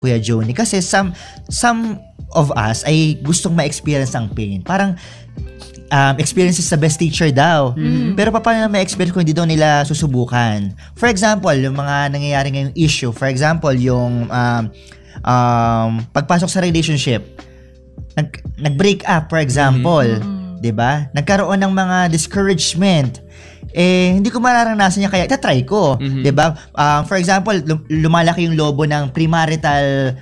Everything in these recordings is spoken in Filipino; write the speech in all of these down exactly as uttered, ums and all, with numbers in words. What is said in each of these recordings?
Kuya Joni. Kasi some, some of us ay gustong ma-experience ang pain. Parang, um, experience is the best teacher daw. Mm. Pero paano na ma-experience kung hindi daw nila susubukan? For example, yung mga nangyayari ngayong issue. For example, yung um, um, pagpasok sa relationship. Nag, nag-break up, for example. Mm. Diba? Nagkaroon ng mga discouragement. Eh, hindi ko mararanasan niya kaya itatry ko. Mm-hmm. Diba? Um, for example, lumalaki yung lobo ng premarital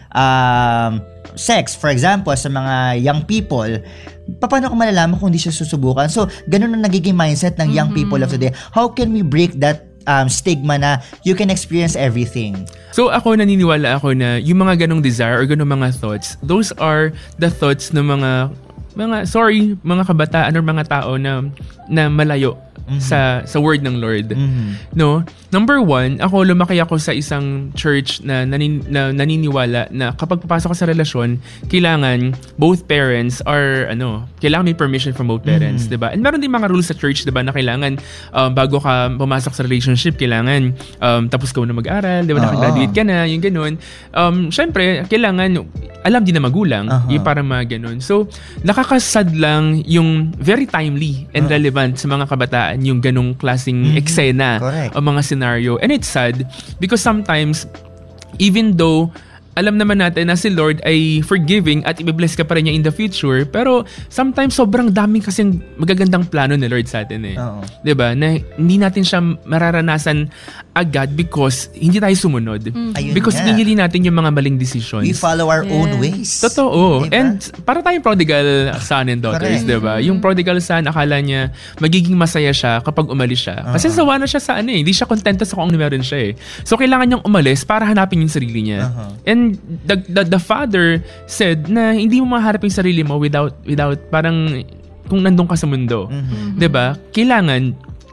um, sex, for example, sa mga young people. Paano ko malalaman kung hindi siya susubukan? So, ganun ang nagiging mindset ng young mm-hmm. people of today. How can we break that um, stigma na you can experience everything? So, ako naniniwala ako na yung mga ganong desire or ganong mga thoughts, those are the thoughts ng mga mga sorry, mga kabataan or mga tao na na malayo mm-hmm. sa sa word ng Lord. Mm-hmm. No? Number one, ako lumaki ako sa isang church na, nanin, na naniniwala na kapag papasok ka sa relasyon, kailangan both parents are ano, kailangan may permission from both parents, mm-hmm. 'di ba? And meron din mga rules sa church, 'di ba, na kailangan um, bago ka pumasok sa relationship, kailangan um, tapos ka na mag-aral, 'di ba? Naka-graduate ka na, yung ganoon. Um, syempre, kailangan alam din na magulang, uh-huh. yung para mga ganoon. So, nakakasad lang yung very timely and uh-huh. relevant sa mga kabataan yung ganong klaseng mm-hmm. eksena Correct. o mga scenario. And it's sad because sometimes, even though alam naman natin na si Lord ay forgiving at i-bless ka pa rin niya in the future, pero sometimes sobrang daming kasing magagandang plano ni Lord sa atin eh. Oo. 'Di ba? Na hindi natin siya mararanasan agad because hindi tayo sumunod. Mm. Because pinili natin yung mga maling decisions. We follow our yes. own ways. Totoo. Diba? And para tayong prodigal son and daughters, 'di ba? Yung prodigal son, akala niya magiging masaya siya kapag umalis siya. Kasi uh-huh. sawa na siya sa ano eh. Hindi siya kontento sa kung ano meron siya eh. So kailangan niyang umalis para hanapin yung sarili niya. Uh-huh. And the, the the father said na hindi mo maharap yung sarili mo without without parang kung nandun ka sa mundo. Mm-hmm. 'Di ba? Kailangan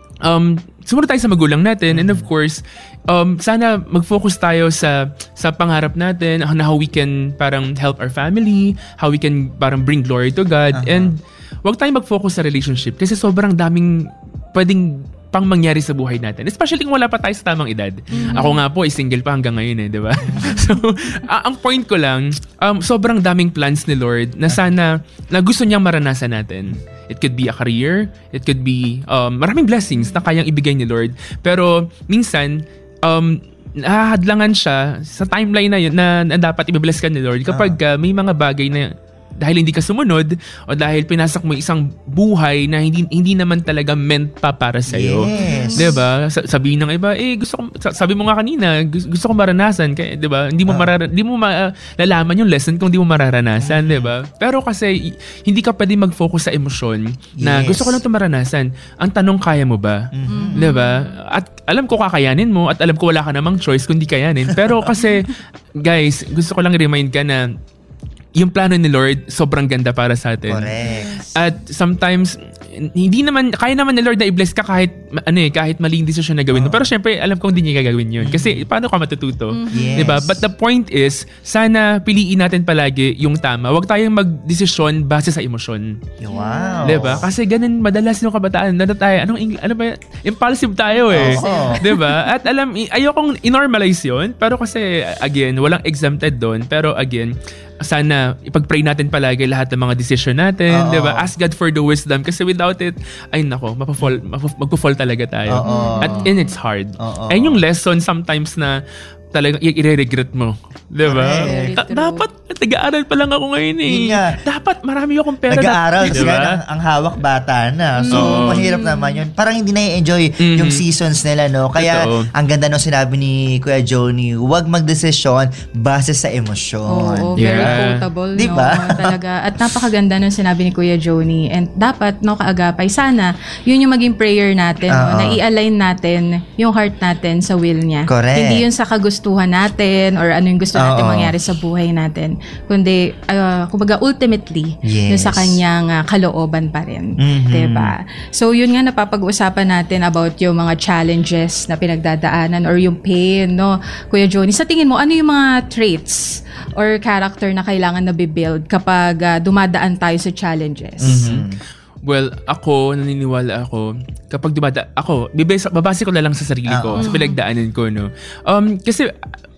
um sumunod tayo sa magulang natin, mm-hmm. and of course um sana mag-focus tayo sa sa pangarap natin, how we can parang help our family, how we can parang bring glory to God, uh-huh. and wag tayong mag-focus sa relationship kasi sobrang daming pwedeng pang mangyari sa buhay natin. Especially kung wala pa tayo sa tamang edad. Mm-hmm. Ako nga po, ay single pa hanggang ngayon eh, di ba? So, uh, ang point ko lang, um, sobrang daming plans ni Lord na sana, na gusto niyang maranasan natin. It could be a career, it could be um, maraming blessings na kayang ibigay ni Lord. Pero minsan, um, nahahadlangan siya sa timeline na yun na, na dapat i-bless ka ni Lord kapag uh, may mga bagay na dahil hindi ka sumunod o dahil pinasok mo isang buhay na hindi hindi naman talaga meant pa para sa iyo. Yes. 'Di ba? Sabihin ng iba, eh gusto ko sabi mo nga kanina, gusto, gusto ko maranasan kaya 'di ba? Hindi mo uh. marara, hindi mo malalaman yung lesson kung hindi mo mararanasan, mm-hmm. 'di ba? Pero kasi hindi ka pwede mag-focus sa emosyon na yes. gusto ko lang 'to maranasan. Ang tanong, kaya mo ba? Mm-hmm. 'Di ba? At alam ko kakayanin mo at alam ko wala ka namang choice kundi kayanin. Pero kasi guys, gusto ko lang remind ka na yung plano ni Lord, sobrang ganda para sa atin. Correct. At sometimes, hindi naman, kaya naman ni Lord na i-bless ka kahit, ano eh, kahit maling desisyon na gawin. Oh. Pero syempre, alam kong hindi niya gagawin yun. Kasi, paano ka matututo? Mm-hmm. Yes. Diba? But the point is, sana piliin natin palagi yung tama. Huwag tayong mag-desisyon base sa emosyon. Wow. Diba? Kasi ganun, madalas yung kabataan, nada tayo, anong, Ingl- ano ba, impulsive tayo eh. Oh. Diba? At alam, ayokong i-normalize yun, pero kasi, again, walang exempted doon. Pero again, sana ipag-pray natin palagi lahat ng mga decision natin, 'di ba? Ask God for the wisdom kasi without it, ay nako, mapafall, magpo-fall talaga tayo. Uh-oh. At and it's hard. Uh-oh. Ayun yung lesson sometimes na talagang i-regret mo. Diba? Da- dapat nag-aaral pa lang ako ngayon eh. Dapat marami akong pera. Nag-aaral kasi diba? ang, ang hawak bata na. So, mm. mahirap naman yun. Parang hindi na-enjoy mm-hmm. yung seasons nila, no? Kaya, Ito. ang ganda nung sinabi ni Kuya Joni, huwag mag-desisyon base sa emosyon. Oo, very Yeah. quotable, diba? no? Talaga. At napakaganda nung sinabi ni Kuya Joni. And dapat, no, kaagapay, sana, yun yung maging prayer natin, no? Na i-align natin yung heart natin sa will niya. Correct. Hindi yun sa kagustuhan natin or ano yung gusto natin Uh-oh. mangyari sa buhay natin. Kundi, uh, kumbaga, ultimately, yes. yun sa kanyang uh, kalooban pa rin. Mm-hmm. Diba? So, yun nga napapag-usapan natin about yung mga challenges na pinagdadaanan or yung pain, no? Kuya Joni, sa tingin mo, ano yung mga traits or character na kailangan na be-build kapag uh, dumadaan tayo sa challenges? Mm-hmm. Well, ako, naniniwala ako, kapag dumada, ako, bibasa, babase ko na lang sa sarili ko, Uh-oh. sa pinagdaanan ko, no? Um, kasi,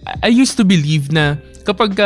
I used to believe na kapag